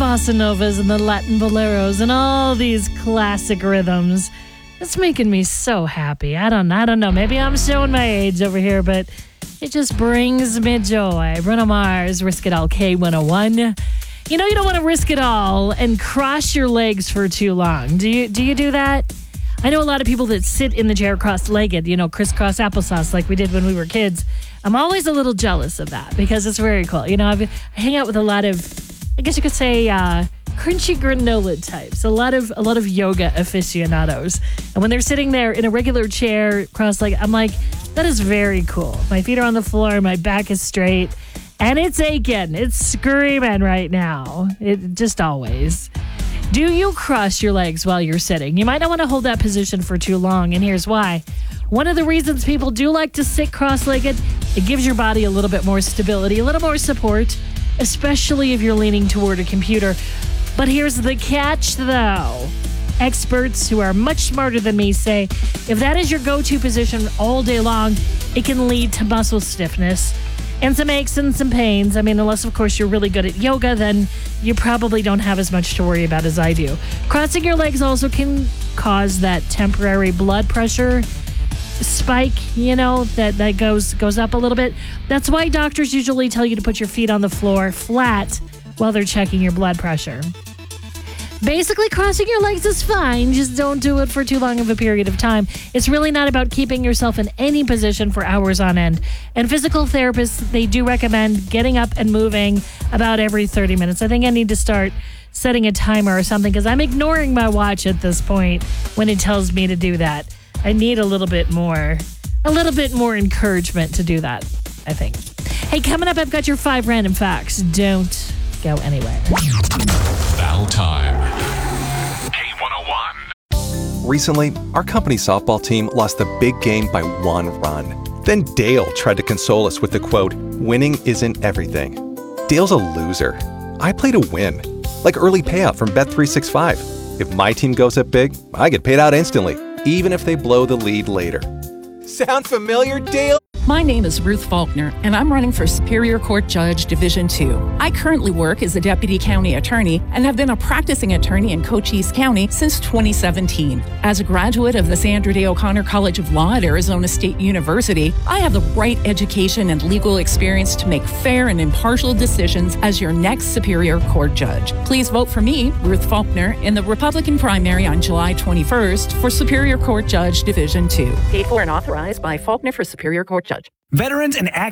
bossa novas and the Latin boleros and all these classic rhythms. It's making me so happy. I don't know. Maybe I'm showing my age over here, but it just brings me joy. Bruno Mars, Risk It All, K101. You know you don't want to risk it all and cross your legs for too long. Do you do that? I know a lot of people that sit in the chair cross-legged, crisscross applesauce like we did when we were kids. I'm always a little jealous of that because it's very cool. I hang out with a lot of, I guess you could say, crunchy granola types. A lot of yoga aficionados. And when they're sitting there in a regular chair cross-legged, I'm like, that is very cool. My feet are on the floor, my back is straight, and it's aching. It's screaming right now. It just always. Do you cross your legs while you're sitting? You might not want to hold that position for too long, and here's why. One of the reasons people do like to sit cross-legged, it gives your body a little bit more stability, a little more support, especially if you're leaning toward a computer. But here's the catch, though. Experts who are much smarter than me say if that is your go-to position all day long, it can lead to muscle stiffness and some aches and some pains. I mean, unless, of course, you're really good at yoga, then you probably don't have as much to worry about as I do. Crossing your legs also can cause that temporary blood pressure spike, that goes up a little bit. That's why doctors usually tell you to put your feet on the floor flat while they're checking your blood pressure. Basically, crossing your legs is fine. Just don't do it for too long of a period of time. It's really not about keeping yourself in any position for hours on end. And physical therapists, they do recommend getting up and moving about every 30 minutes. I think I need to start setting a timer or something because I'm ignoring my watch at this point when it tells me to do that. I need a little bit more encouragement to do that, I think. Hey, coming up, I've got your 5 random facts. Don't go anywhere. Battle time. K101. Recently, our company softball team lost the big game by 1 run. Then Dale tried to console us with the quote, "Winning isn't everything." Dale's a loser. I play to win. Like early payout from Bet365. If my team goes up big, I get paid out instantly, even if they blow the lead later. Sound familiar, Dale? My name is Ruth Faulkner, and I'm running for Superior Court Judge Division 2. I currently work as a deputy county attorney and have been a practicing attorney in Cochise County since 2017. As a graduate of the Sandra Day O'Connor College of Law at Arizona State University, I have the right education and legal experience to make fair and impartial decisions as your next Superior Court judge. Please vote for me, Ruth Faulkner, in the Republican primary on July 21st for Superior Court Judge Division 2. Paid for and authorized by Faulkner for Superior Court Judge. Veterans and active